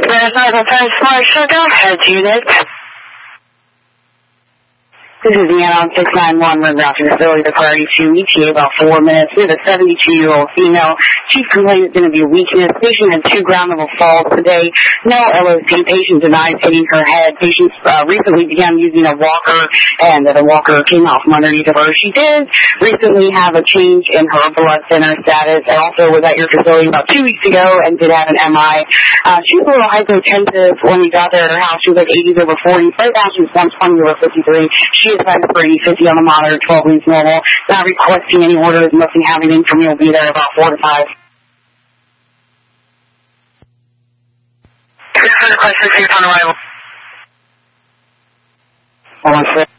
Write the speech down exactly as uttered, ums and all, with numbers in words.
There's no time smart, so go ahead, Judith. This is the N on six nine one, we're about to facility the priority to E T A about four minutes. We have a seventy-two-year-old female. Chief complaint is going to be weakness. Patient had two ground level falls today. No L O C. Patient denies hitting her head. Patient uh, recently began using a walker, and the walker came out from underneath of her. She did recently have a change in her blood center status, and also was at your facility about two weeks ago and did have an M I. Uh, she was a little hypotensive when we got there at her house. She was like eighties over forty. Right now she's one twenty over fifty-three. She is five for eighty, fifty on the monitor, twelve weeks normal. Not requesting any orders, nothing having in from me. Will be there about four to five. Further questions here upon arrival. Hold on, sir.